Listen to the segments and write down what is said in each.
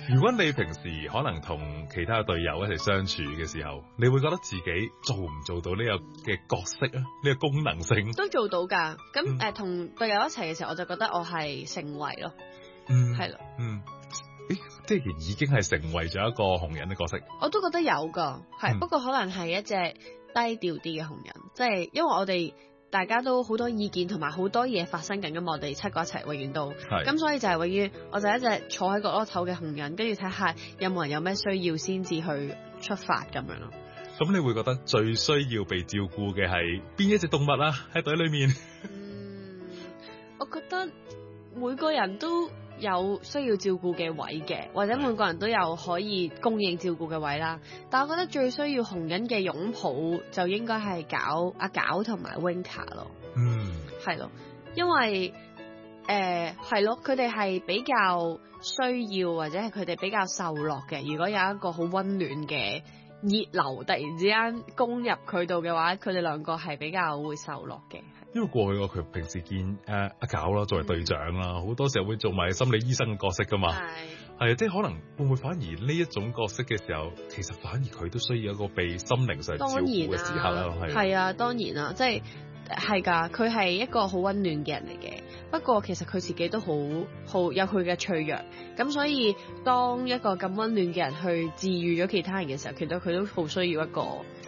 如果你平時可能同其他嘅隊友一齊相處嘅時候，你會覺得自己做唔做到呢個嘅角色啊？呢個功能性都做到㗎。咁同隊友一齊嘅時候，我就覺得我係成為咯，係咯。 即係已經係成為咗一個紅人嘅角色。 我都覺得有㗎，不過可能係一隻低調啲嘅紅人，即係因為我哋大家都好多意見同埋好多嘢發生緊，咁我哋7個一齊永遠都，咁所以就係永遠我就一隻坐喺角落頭嘅紅人，跟住睇下有冇人有咩需要先至去出發咁樣咯。 咁你會覺得最需要被照顧嘅係邊一隻動物啊？喺隊裏面？ 我覺得每個人都有需要照顧嘅位嘅，或者每個人都有可以供應照顧嘅位啦。但我覺得最需要紅人嘅擁抱就應該係阿搞同埋 Winka 咯。係咯，因為係咯，佢哋係比較需要或者係佢哋比較受落嘅。如果有一個好溫暖嘅熱流突然之間攻入佢度嘅話，佢哋兩個係比較會受落嘅。 因為過去佢平時見阿搞啦，作為隊長啦，好多時候會做埋心理醫生嘅角色噶嘛。係即係可能會唔會反而呢一種角色嘅時候，其實反而佢都需要一個被心靈上照顧嘅時刻啦。 係啊，當然啦，即係㗎，佢係一個好溫暖嘅人嚟嘅。不過其實佢自己都好有佢嘅脆弱，咁所以當一個咁溫暖嘅人去治癒咗其他人嘅時候，其實佢都好需要一個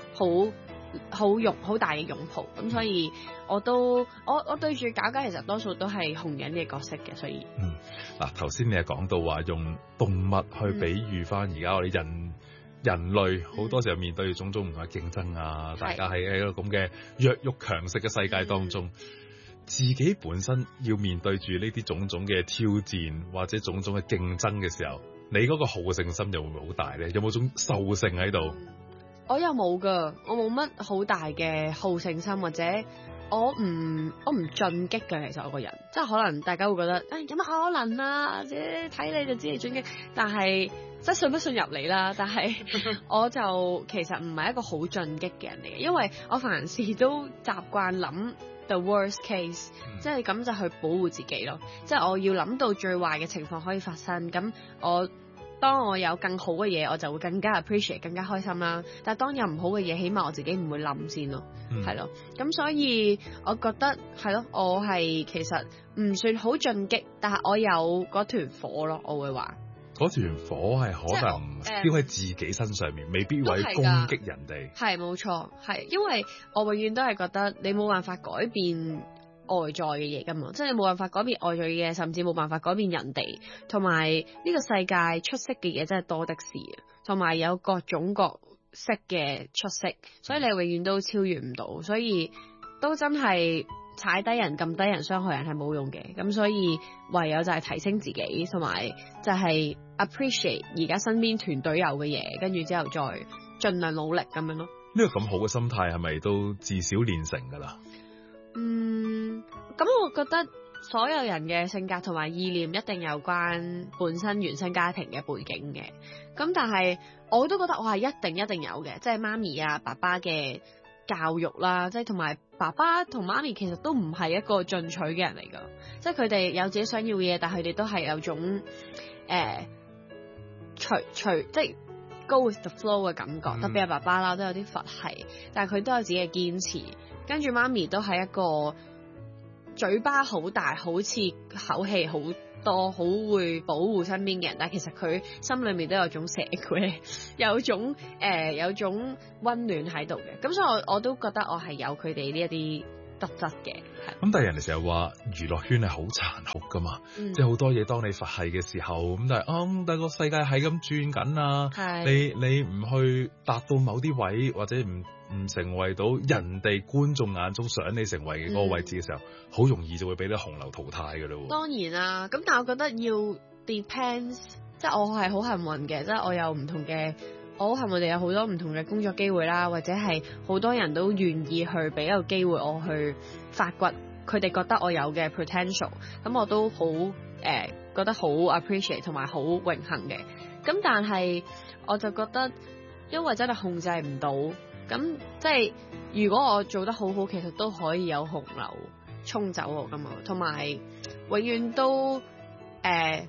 好大嘅擁抱。咁所以我對住搞搞其實多數都係紅人嘅角色嘅，所以嗱，頭先你係講到話用動物去比喻翻而家我哋人類好多時候面對種種唔同嘅競爭啊，大家喺一個咁嘅弱肉強食嘅世界當中，自己本身要面對住呢啲種種嘅挑戰或者種種嘅競爭嘅時候，你嗰個好勝心又會唔會好大咧？有冇種獸性喺度？ 我又冇噶，我冇乜好大嘅好勝心，或者我唔進擊嘅。其實我個人即係可能大家會覺得有乜可能啊？即係睇你就知你進擊，但係即係信不信入嚟啦。但係我就其實唔係一個好進擊嘅人嚟嘅，因為我凡事都習慣諗 the worst case，即係咁就去保護自己咯。即係我要諗到最壞嘅情況可以發生，咁當我有更好嘅嘢，我就會更加 appreciate， 更加開心啦。但係當有唔好嘅嘢，起碼我自己唔會冧先咯，係咯。咁所以我覺得係咯，我係其實唔算好進擊，但係我有嗰團火咯，我會話。 嗰團火係可能燒喺自己身上面，未必會攻擊人哋。 係冇錯，係因為我永遠都係覺得你冇辦法改變外在嘅嘢噶嘛，即係你冇辦法改變外在嘅嘢，甚至冇辦法改變人哋，同埋呢個世界出色嘅嘢真係多的是，同埋有各種各色嘅出色，所以你永遠都超越唔到，所以都真係踩低人、撳低人、傷害人係冇用嘅，咁所以唯有就係提升自己，同埋就係 appreciate 而家身邊團隊有嘅嘢，跟住之後再盡量努力咁樣咯。 呢個咁好嘅心態係咪都至少練成噶啦？ 咁我覺得所有人嘅性格同埋意念一定有關本身原生家庭嘅背景嘅，咁但係我都覺得我係一定有嘅，即係媽咪啊爸爸嘅教育啦，即係同埋爸爸同媽咪其實都唔係一個進取嘅人嚟噶，即係佢哋有自己想要嘅嘢，但係佢哋都係有種即係 go with the flow 嘅感覺，特別係爸爸啦都有啲佛系，但係佢都有自己嘅堅持，跟住媽咪都係一個嘴巴好大，好似口氣好多，好會保護身邊嘅人，但係其實佢心裏面都有種社會，有種溫暖喺度嘅，咁所以我都覺得我係有佢哋呢一啲特質嘅。 咁但係人哋成日話娛樂圈係好殘酷噶嘛，即係好多嘢當你佛系嘅時候，咁但係個世界係咁轉緊啊，你唔去達到某啲位，或者唔成為到人哋觀眾眼中想你成為嘅嗰個位置嘅時候，好容易就會俾你洪流淘汰噶咯。當然啦，咁但係我覺得要 depends， 即係我係好幸運嘅，即係我有唔同嘅。我好幸運哋有好多唔同嘅工作機會啦，或者係好多人都願意去俾一個機會我去發掘佢哋覺得我有嘅 potential， 咁我都好覺得好 appreciate 同埋好榮幸嘅。咁但係我就覺得因為真係控制唔到，咁即係如果我做得好好，其實都可以有洪流沖走我噶嘛，同埋永遠都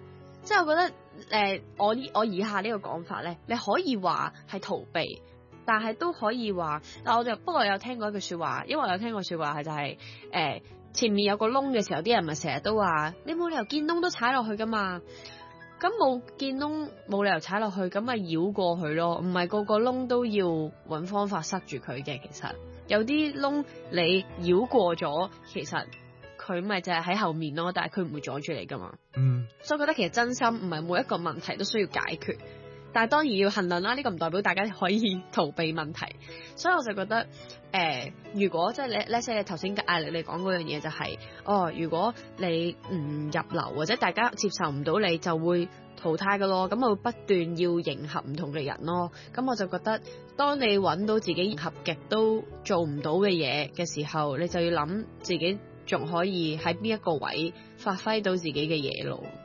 即係我覺得我以下呢個講法咧，你可以話係逃避，但係都可以話，但我就不過有聽過一句説話，因為我有聽過説話係就係前面有個窿嘅時候，啲人咪成日都話你冇理由見窿都踩落去噶嘛。咁冇見窿冇理由踩落去，咁咪繞過去咯。唔係個個窿都要揾方法塞住佢嘅。其實有啲窿你繞過咗，其實佢咪就係喺後面咯，但係佢唔會阻住你噶嘛。所以我覺得其實真心唔係每一個問題都需要解決。但係當然要衡量啦，呢個唔代表大家可以逃避問題，所以我就覺得如果即係你頭先艾力你講嗰樣嘢就係如果你唔入流或者大家接受唔到你就會淘汰㗎咯，咁我會不斷要迎合唔同嘅人咯，咁我就覺得當你揾到自己迎合極都做唔到嘅嘢嘅時候，你就要諗自己仲可以喺邊一個位發揮到自己嘅嘢咯。